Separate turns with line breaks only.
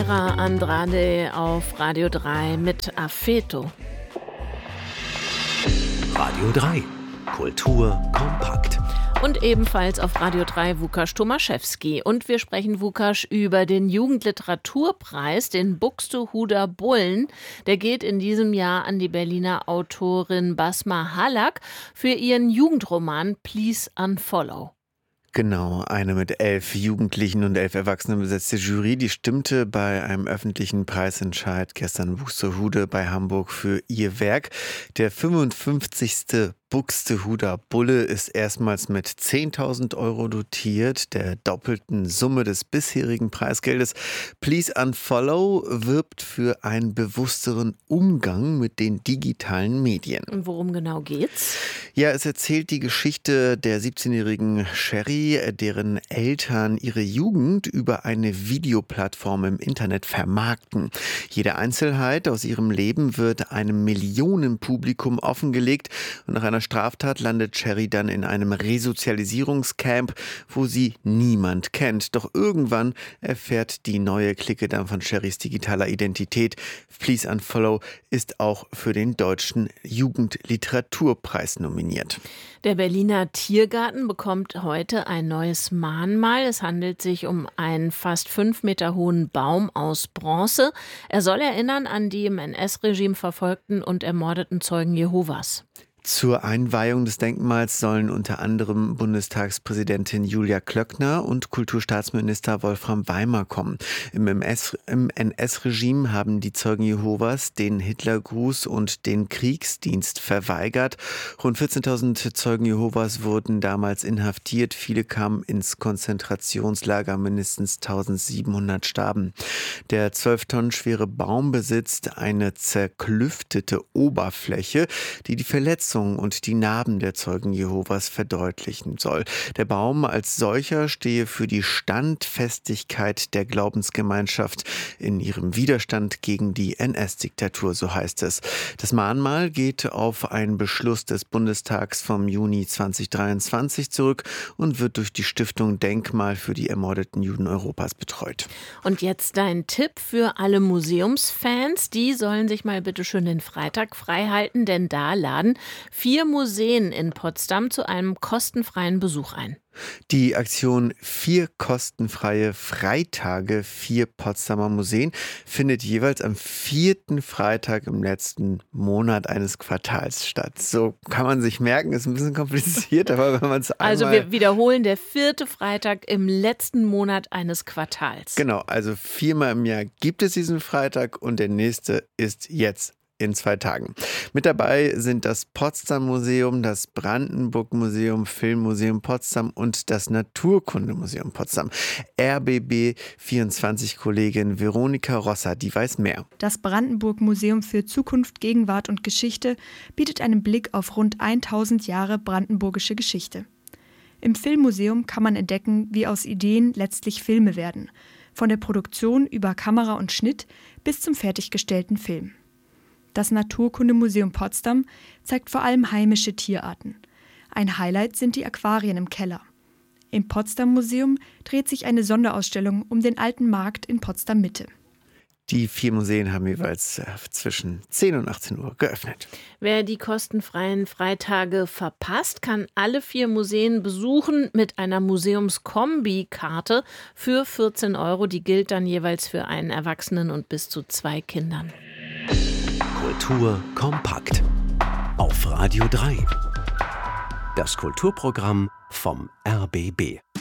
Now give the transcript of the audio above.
Mayra Andrade auf Radio 3 mit Affeto.
Radio 3, Kultur kompakt.
Und ebenfalls auf Radio 3 Łukasz Tomaszewski. Und wir sprechen, Łukasz, über den Jugendliteraturpreis, den Buxtehuder Bullen. Der geht in diesem Jahr an die Berliner Autorin Basma Hallak für ihren Jugendroman Please Unfollow.
Genau, eine mit 11 Jugendlichen und 11 Erwachsenen besetzte Jury, die stimmte bei einem öffentlichen Preisentscheid gestern in Buxtehude bei Hamburg für ihr Werk. Der 55. Buxtehuder Bulle ist erstmals mit 10.000 Euro dotiert, der doppelten Summe des bisherigen Preisgeldes. Please Unfollow wirbt für einen bewussteren Umgang mit den digitalen Medien.
Und worum genau geht's?
Ja, es erzählt die Geschichte der 17-jährigen Sherry, deren Eltern ihre Jugend über eine Videoplattform im Internet vermarkten. Jede Einzelheit aus ihrem Leben wird einem Millionenpublikum offengelegt und nach einer Straftat landet Sherry dann in einem Resozialisierungscamp, wo sie niemand kennt. Doch irgendwann erfährt die neue Clique dann von Sherrys digitaler Identität. Please Unfollow ist auch für den Deutschen Jugendliteraturpreis nominiert.
Der Berliner Tiergarten bekommt heute ein neues Mahnmal. Es handelt sich um einen fast 5 Meter hohen Baum aus Bronze. Er soll erinnern an die im NS-Regime verfolgten und ermordeten Zeugen Jehovas.
Zur Einweihung des Denkmals sollen unter anderem Bundestagspräsidentin Julia Klöckner und Kulturstaatsminister Wolfram Weimer kommen. Im NS-Regime haben die Zeugen Jehovas den Hitlergruß und den Kriegsdienst verweigert. Rund 14.000 Zeugen Jehovas wurden damals inhaftiert. Viele kamen ins Konzentrationslager, mindestens 1.700 starben. Der 12 Tonnen schwere Baum besitzt eine zerklüftete Oberfläche, die die Verletzungen und die Narben der Zeugen Jehovas verdeutlichen soll. Der Baum als solcher stehe für die Standfestigkeit der Glaubensgemeinschaft in ihrem Widerstand gegen die NS-Diktatur, so heißt es. Das Mahnmal geht auf einen Beschluss des Bundestags vom Juni 2023 zurück und wird durch die Stiftung Denkmal für die ermordeten Juden Europas betreut.
Und jetzt dein Tipp für alle Museumsfans. Die sollen sich mal bitte schön den Freitag frei halten, denn da laden 4 Museen in Potsdam zu einem kostenfreien Besuch ein.
Die Aktion 4 kostenfreie Freitage, 4 Potsdamer Museen findet jeweils am 4. Freitag im letzten Monat eines Quartals statt. So kann man sich merken, ist ein bisschen kompliziert, aber wenn man es einmal...
Also wir wiederholen, der 4. Freitag im letzten Monat eines Quartals.
Genau, also 4-mal im Jahr gibt es diesen Freitag und der nächste ist jetzt. In 2 Tagen. Mit dabei sind das Potsdam-Museum, das Brandenburg-Museum, Filmmuseum Potsdam und das Naturkundemuseum Potsdam. RBB24-Kollegin Veronika Rosser, die weiß mehr.
Das Brandenburg-Museum für Zukunft, Gegenwart und Geschichte bietet einen Blick auf rund 1000 Jahre brandenburgische Geschichte. Im Filmmuseum kann man entdecken, wie aus Ideen letztlich Filme werden. Von der Produktion über Kamera und Schnitt bis zum fertiggestellten Film. Das Naturkundemuseum Potsdam zeigt vor allem heimische Tierarten. Ein Highlight sind die Aquarien im Keller. Im Potsdam-Museum dreht sich eine Sonderausstellung um den alten Markt in Potsdam-Mitte.
Die 4 Museen haben jeweils zwischen 10 und 18 Uhr geöffnet.
Wer die kostenfreien Freitage verpasst, kann alle 4 Museen besuchen mit einer Museumskombi-Karte für 14 Euro. Die gilt dann jeweils für einen Erwachsenen und bis zu 2 Kindern.
Kultur kompakt. Auf Radio 3. Das Kulturprogramm vom RBB.